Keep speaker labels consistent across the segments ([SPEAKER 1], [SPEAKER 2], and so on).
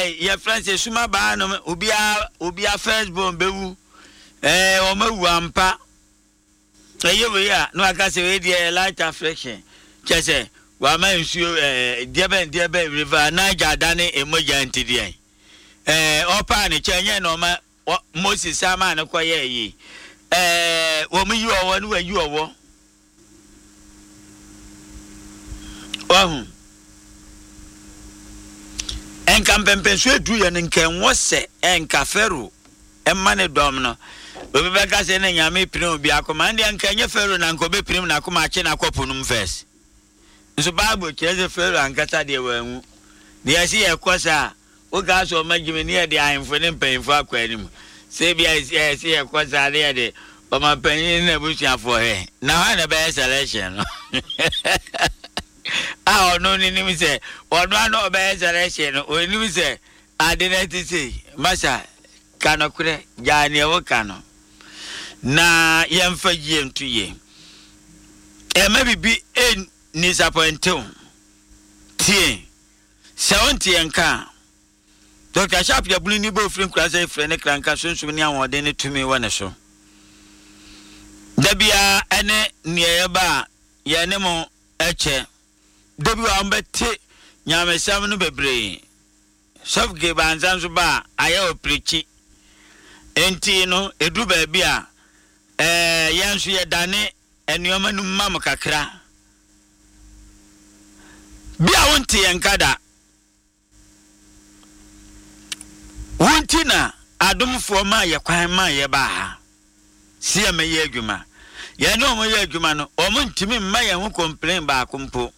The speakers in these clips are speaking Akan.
[SPEAKER 1] your friends say suma ba no ubia first born bewu o mawu ampa ayewe no aka say we dey light affliction chese wa ma nsuo diebe river Niger dane emoja ntidie opa ne chenye no ma Moses sama ne koye yi wo mu yi owo ne wa yi owo enka mpempenso edu ye nken wose enka fero emane dom no obi beka se ne nyame prim obi akoma ndi enka nye fero na nko be prim na akoma ache na kopunum first nso bible keze fero ankata de wanwu de yesi ekosa o ga so magime ne de ahemfo ne mpemfo akwanim se bia yesi ekosa de de o ma panyin na busuafo he na ha na be selection no ni say ono no be selection o ni say identity say masa kanokure jani ewo kano na yemfa yentu ye maybe ni disappointed tie sewanti enka Dr. Sharp ya buli ni bo free kwase free ne kranka sunsun ni awode ne tumi wane so dabia ene nieba ya ne mo eche debi wa mbete nyamesam no bebre sofge banzan so ba aye oprichi enti no edu ba bia yansu ye dane enuoma nu mam kakra bia wonte yankada wonti na adomfo ma ye kwan ma ye ba ha sie me ye adwuma ye no mo ye adwuma no o mo ntimi mma ye ho complain ba akompo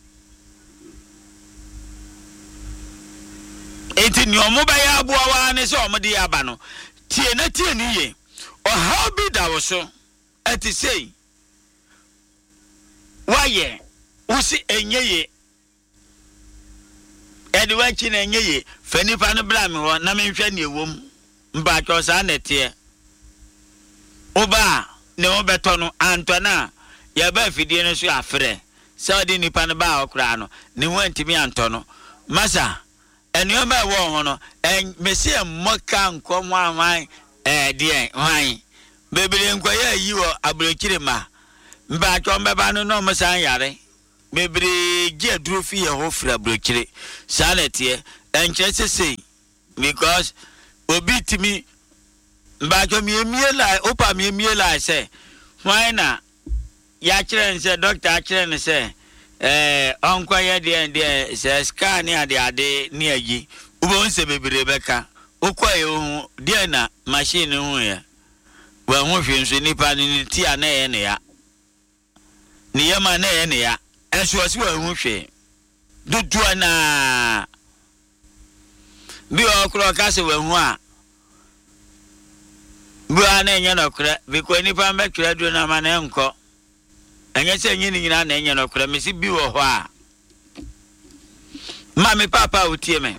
[SPEAKER 1] enti ni omo ba ya aboa wa ne se omo de ya ba no tie na tie ni ye o how be da wo so ati sei waye usi enyeye edi wanchi na enyeye fanipa no bla me ho na me hwa ne ewom mba cho sa na tie oba ne obeto no antona ya ba fidie no so afre saudi nipa no ba okra no ne ho antimi antono masa enyoma wo ho no mesie moka nkomo awan die hwan bebele nkoya yi wo abrokire ma mba cho mbeba no no msan yare bebere je duro fi ye ho fra abrokire sanete enchesese because obitimi mba cho miemie la opa miemie la se hwan na ya kire nse doctor kire nse onko ye de se scan ade ni ayi ubo nse bebere beka okwa ye hu de na machine hu ya wa hu hwe nso nipa ni ti ana ye ne ya ni yema na ye ne ya enso osi wa hu hwe dudu na bi okro ka se wa hu a bi ana enye no kra bi ko nipa mbe kra du na ma na enko enye se enye ni nyina na enye no kra mesi bi wo ho a mami papa utie me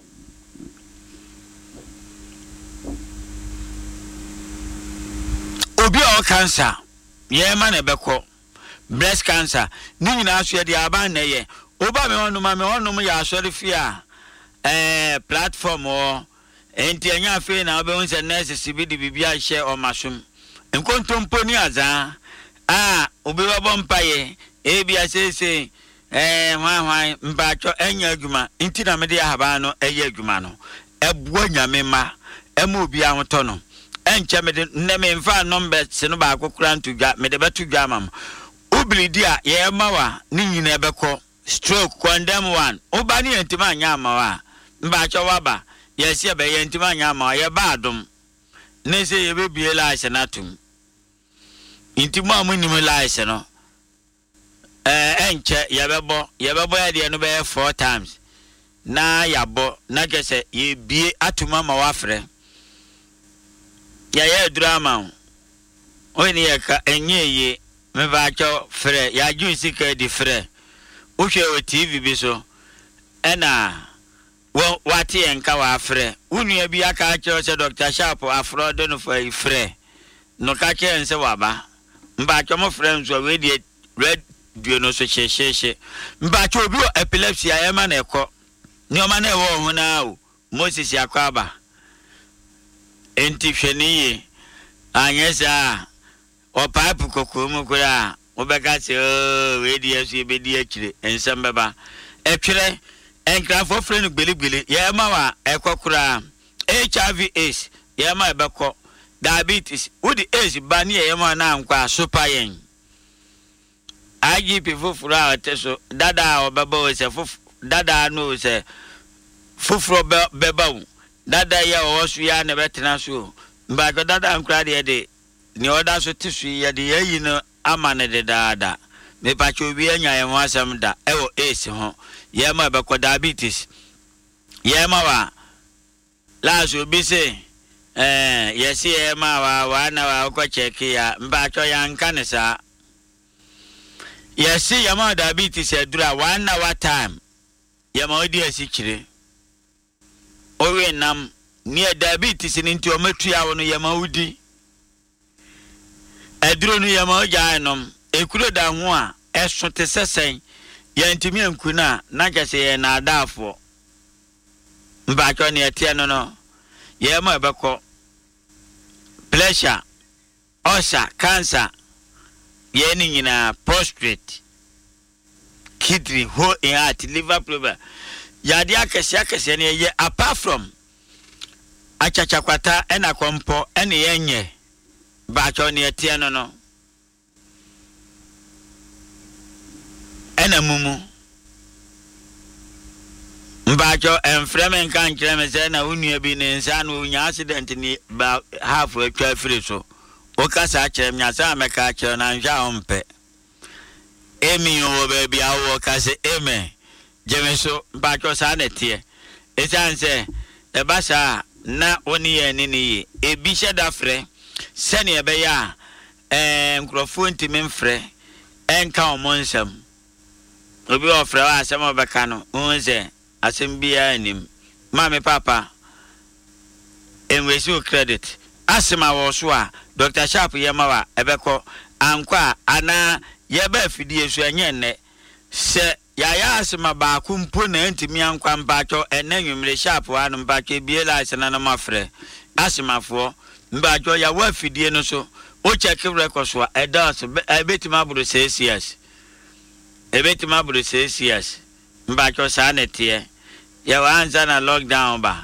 [SPEAKER 1] obi o cancer ye ma na beko breast cancer ni nyina aso de aba na ye oba me honum ya asori fi a platform o enti anya afi na obe won se nurse sibidi bibia hye o masum enkontompo ni aza obi wabo mpaye ebia sese hwan mpacho enya adwuma enti na me de ahaba no eye adwuma no ebuo nyame ma ema obi ahoto no enche me de ne me mfa number se no ba akokura ntudwa me de betudwa mam oblidi a ye mawa ni nyina ebeko stroke condemn one oba ni entima anya amawa mbacho waba yes ye be ye entima anya amawa ye ba adom ne se ye be bie la senatum intima amunim la se no enche ye bebo ya de no be 4 times na yabo na gese ye bie atuma ma wafre ya drama oni ye ka enye ye me ba cho fre ya ju sika di fre o hwe o TV bi so ena wo wati enka wa fre unu bi aka cho se Dr. Sharp afro do no fa fre no ka ke ense waba mba cho mo fre nso we di red dio no so she mba cho obi epilepsy ayema na eko ni o ma na ewo ho na o Moses Yakwaba enti hweniye anyesa o pipe kokomu kura obeka se we die so be die akire ensem beba etwere enkrafo frɛ no gbeligbeli ye ma wa ekokura HIV/AIDS ye ma ebekɔ diabetes udi AIDS ba ne ye ma na nkwa super yen IGP fufuru a teso dada obeba se dada no se fufuru beba dada ya osu ya ne betena so mba ko dada nkra de ni oda so tisu ye de yayi no amane de dada me pa cho bi anya ye wasam da ewo AIDS ho ye ma be ko diabetes ye ma wa la so bi se ye se ye ma wa na wa ko check ya mba cho ya nka ne sa ye se ye ma diabetes edura 1 hour time ye ma odi asikire owe nam ni diabetes ni nti o matua wo no ye ma udi eduro no ye ma oja enom ekuro da ho a esote sesen ye ntimi anku na kese ye na adafo mba cho ne etie no ye ma ebekọ pressure ulcer cancer ye ni nyina prostate kidney whole heart liver problem yade akese ne ye apart from achachakwata ena kompo ene yenye ba cho ne etie no ena mumu mbacho enfreme nkan kireme se na unua bi ne nsa na unya accident ni ba half atwa free so o kasa kirem nya sa meka kire na nja ompe emi o ba bia wo kase eme jemeso mbacho sa na tie esanse e ba sa na oni ye ni ebi sheda frɛ sene ebe ya nkrofo ntimi mfrɛ enka omonsam obi ofrɛ wa asɛm obeka no unze asem bia nim mame papa enwesi credit asema wo so a Dr. Sharp yemawa ebekọ ankwa ana yeba afidie so enye nne se yaya asema ba kumpo na ntimi ankwa mpacho enenwumre Sharp anu mpacho biela asena na mafre asemafo mpacho ya wa afidie no so o check record so edas ebetima buru 6 years ebetima buru 6 years mpacho sa netie ya wanza na lockdown ba